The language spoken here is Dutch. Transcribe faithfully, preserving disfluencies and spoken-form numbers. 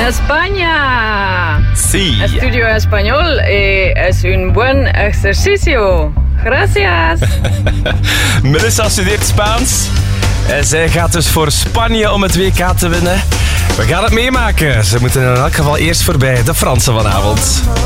España. Sí. Estudio español y es un buen ejercicio. Gracias. Melissa studeert Spaans. En zij gaat dus voor Spanje om het W K te winnen. We gaan het meemaken. Ze moeten in elk geval eerst voorbij de Fransen vanavond.